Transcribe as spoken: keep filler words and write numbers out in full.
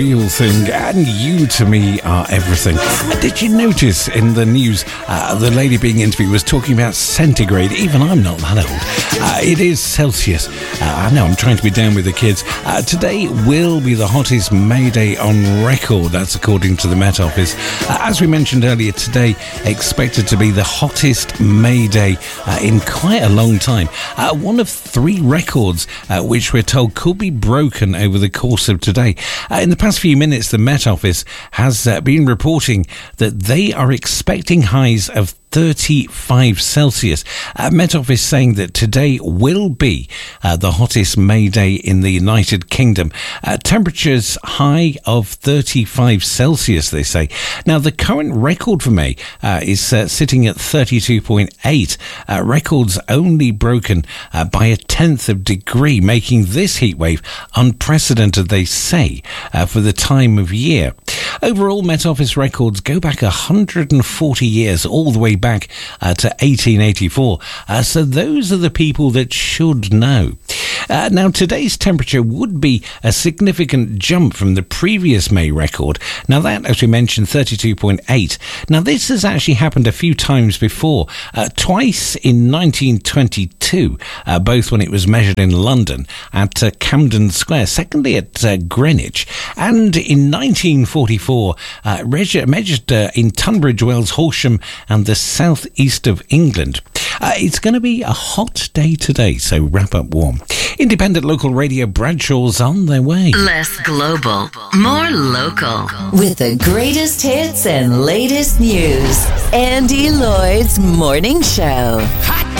real thing, and you to me are everything. Did you notice in the news uh, the lady being interviewed was talking about centigrade? Even I'm not that old. Uh, it is Celsius. Uh, I know, I'm trying to be down with the kids. Uh, today will be the hottest May Day on record. That's according to the Met Office. Uh, as we mentioned earlier, today expected to be the hottest May Day uh, in quite a long time. Uh, one of three records uh, which we're told could be broken over the course of today. Uh, in the past few minutes, the Met Office has uh, been reporting that they are expecting highs of thirty-five Celsius. Uh, Met Office saying that today will be uh, the hottest May Day in the United Kingdom. Uh, temperatures high of thirty-five Celsius, they say. Now, the current record for May uh, is uh, sitting at thirty-two point eight. Uh, records only broken uh, by a tenth of degree, making this heatwave unprecedented, they say, uh, for the time of year. Overall, Met Office records go back one hundred forty years, all the way back uh, to eighteen eighty-four. Uh, so those are the people that should know. Uh, now, today's temperature would be a significant jump from the previous May record. Now, that, as we mentioned, thirty-two point eight. Now, this has actually happened a few times before. Uh, twice in nineteen twenty-two, uh, both when it was measured in London at uh, Camden Square, secondly at uh, Greenwich, and in nineteen forty-four, uh, measured, measured uh, in Tunbridge Wells, Horsham, and the southeast of England. Uh, it's going to be a hot day today, so wrap up warm. Independent local radio, Bradshaw's on their way. Less global, more local. With the greatest hits and latest news, Andy Lloyd's Morning Show.